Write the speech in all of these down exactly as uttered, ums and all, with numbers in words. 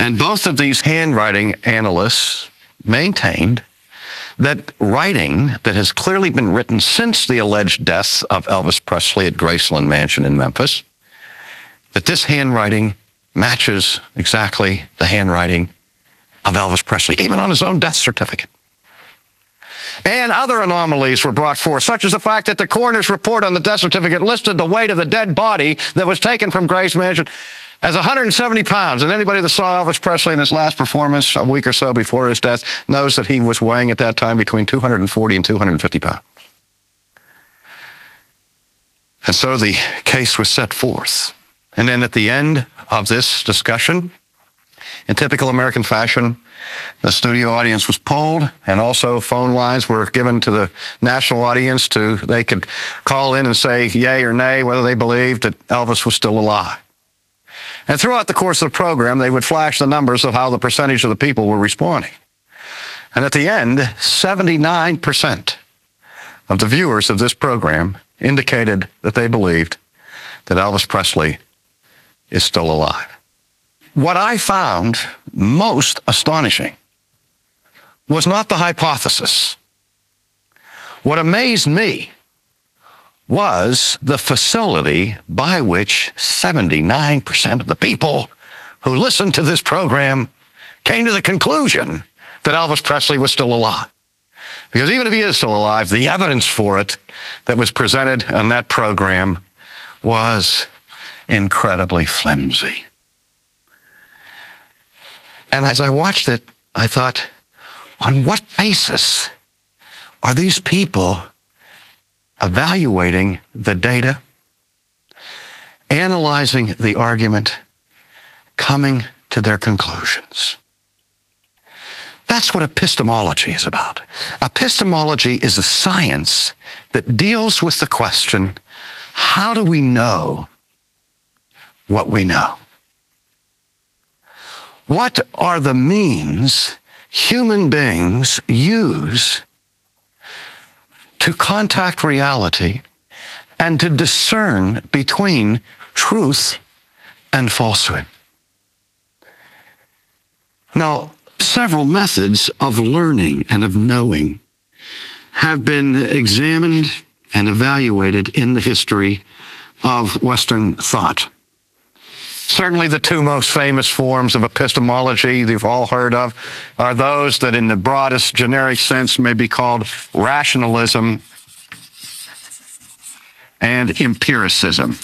And both of these handwriting analysts maintained that writing that has clearly been written since the alleged deaths of Elvis Presley at Graceland Mansion in Memphis, that this handwriting matches exactly the handwriting of Elvis Presley, even on his own death certificate. And other anomalies were brought forth, such as the fact that the coroner's report on the death certificate listed the weight of the dead body that was taken from Grace Mansion as one hundred seventy pounds. And anybody that saw Elvis Presley in his last performance a week or so before his death knows that he was weighing at that time between two hundred forty and two hundred fifty pounds. And so the case was set forth. And then at the end of this discussion, in typical American fashion, the studio audience was polled, and also phone lines were given to the national audience to, they could call in and say yay or nay whether they believed that Elvis was still alive. And throughout the course of the program, they would flash the numbers of how the percentage of the people were responding. And at the end, seventy-nine percent of the viewers of this program indicated that they believed that Elvis Presley is still alive. What I found most astonishing was not the hypothesis. What amazed me was the facility by which seventy-nine percent of the people who listened to this program came to the conclusion that Elvis Presley was still alive. Because even if he is still alive, the evidence for it that was presented on that program was incredibly flimsy. And as I watched it, I thought, on what basis are these people evaluating the data, analyzing the argument, coming to their conclusions? That's what epistemology is about. Epistemology is a science that deals with the question, how do we know what we know? What are the means human beings use to contact reality and to discern between truth and falsehood? Now, several methods of learning and of knowing have been examined and evaluated in the history of Western thought. Certainly the two most famous forms of epistemology you've all heard of are those that in the broadest generic sense may be called rationalism and empiricism.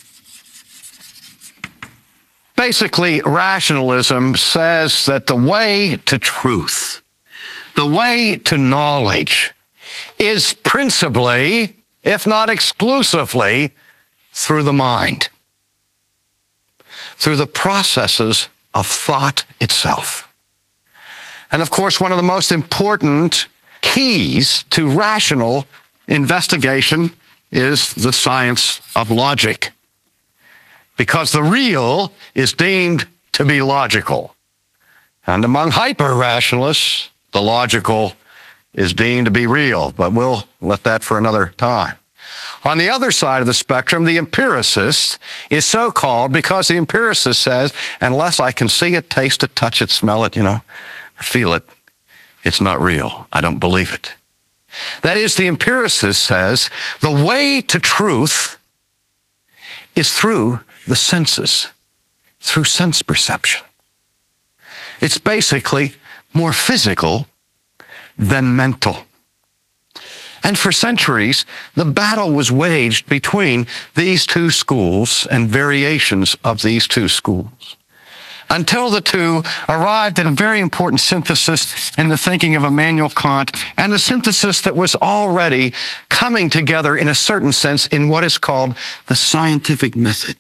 Basically, rationalism says that the way to truth, the way to knowledge, is principally, if not exclusively, through the mind, through the processes of thought itself. And of course, one of the most important keys to rational investigation is the science of logic, because the real is deemed to be logical. And among hyper-rationalists, the logical is deemed to be real, but we'll let that for another time. On the other side of the spectrum, the empiricist is so called because the empiricist says, unless I can see it, taste it, touch it, smell it, you know, feel it, it's not real. I don't believe it. That is, the empiricist says the way to truth is through the senses, through sense perception. It's basically more physical than mental. And for centuries, the battle was waged between these two schools and variations of these two schools, until the two arrived at a very important synthesis in the thinking of Immanuel Kant, and a synthesis that was already coming together in a certain sense in what is called the scientific method.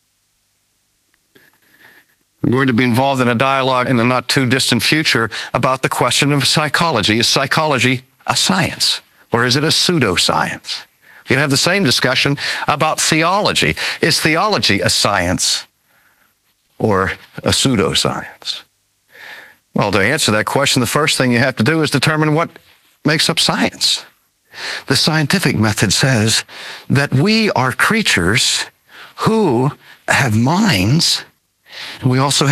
We're going to be involved in a dialogue in the not too distant future about the question of psychology. Is psychology a science, or is it a pseudoscience? We can have the same discussion about theology. Is theology a science or a pseudoscience? Well, to answer that question, the first thing you have to do is determine what makes up science. The scientific method says that we are creatures who have minds, and we also have